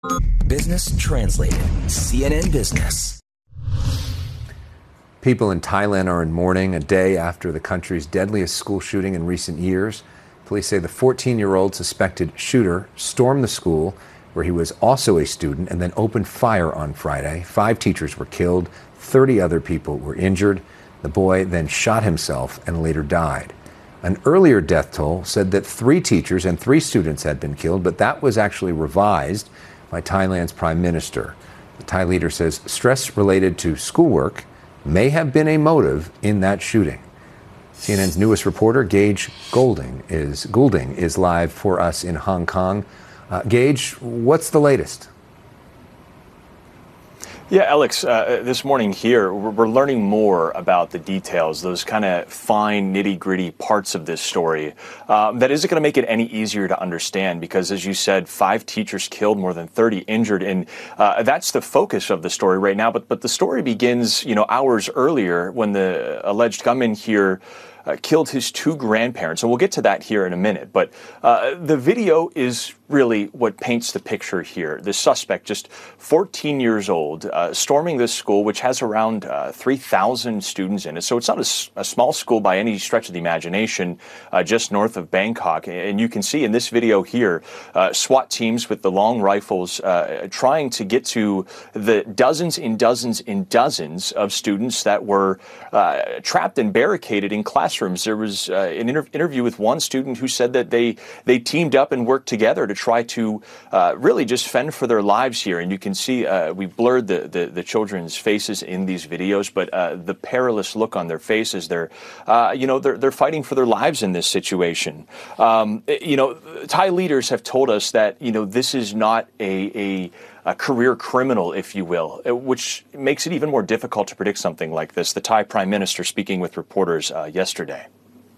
Business Translated, CNN Business. People in Thailand are in mourning a day after the country's deadliest school shooting in recent years. Police say the 14-year-old suspected shooter stormed the school, where he was also a student, and then opened fire on Friday. 5 teachers were killed, 30 other people were injured. The boy then shot himself and later died. An earlier death toll said that 3 teachers and 3 students had been killed, but that was actually revised by Thailand's prime minister. The Thai leader says stress related to schoolwork may have been a motive in that shooting. CNN's newest reporter, Gage Goulding, is live for us in Hong Kong. Gage, what's the latest? Yeah, Alex, this morning here, we're learning more about the details, those kind of fine, nitty-gritty parts of this story. That isn't going to make it any easier to understand because, as you said, 5 teachers killed, more than 30 injured, and that's the focus of the story right now. But the story begins, hours earlier when the alleged gunman here killed his 2 grandparents, and we'll get to that here in a minute. But the video is really what paints the picture here. The suspect, just 14 years old, storming this school, which has around 3,000 students in it. So it's not a small school by any stretch of the imagination, just north of Bangkok. And you can see in this video here, SWAT teams with the long rifles trying to get to the dozens and dozens and dozens of students that were trapped and barricaded in classrooms. There was an interview with one student who said that they teamed up and worked together to try to really just fend for their lives here. And you can see we've blurred the children's faces in these videos, but the perilous look on their faces, they're fighting for their lives in this situation. Thai leaders have told us that, this is not a career criminal, if you will, which makes it even more difficult to predict something like this. The Thai Prime Minister speaking with reporters yesterday.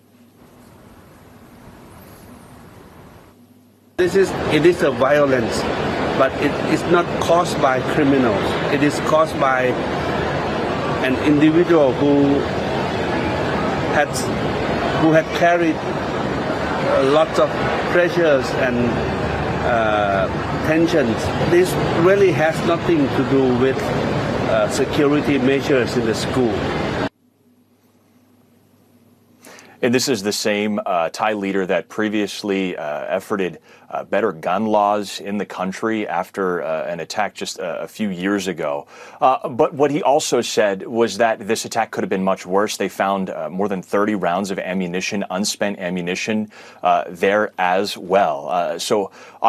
It is a violence, but it is not caused by criminals. It is caused by an individual who had carried lots of pressures and tensions. This really has nothing to do with security measures in the school. And this is the same Thai leader that previously efforted better gun laws in the country after an attack just a few years ago. But what he also said was that this attack could have been much worse. They found more than 30 rounds of ammunition, unspent ammunition, there as well. So